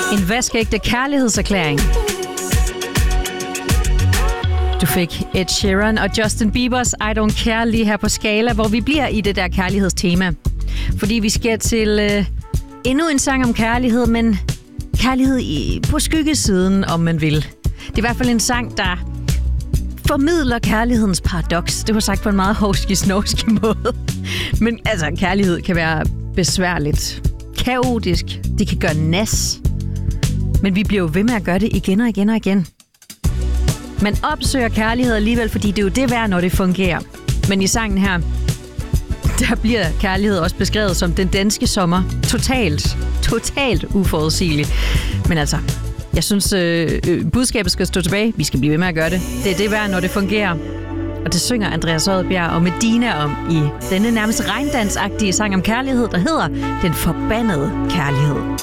En vaskeægte kærlighedserklæring. Du fik Ed Sheeran og Justin Biebers I Don't Care lige her på Skala, hvor vi bliver i det der kærlighedstema. Fordi vi skal til endnu en sang om kærlighed, men kærlighed på skyggesiden, om man vil. Det er i hvert fald en sang, der formidler kærlighedens paradoks. Det var sagt på en meget hovski-snovski måde. Men altså, kærlighed kan være besværligt, kaotisk, det kan gøre nas. Men vi bliver jo ved med at gøre det igen og igen og igen. Man opsøger kærlighed alligevel, fordi det er jo det værd, når det fungerer. Men i sangen her, der bliver kærlighed også beskrevet som den danske sommer. Totalt uforudsigelig. Men altså, jeg synes, budskabet skal stå tilbage. Vi skal blive ved med at gøre det. Det er det værd, når det fungerer. Og det synger Andreas Odbjerg og Medina om i denne nærmest regndansagtige sang om kærlighed, der hedder Den Forbandede Kærlighed.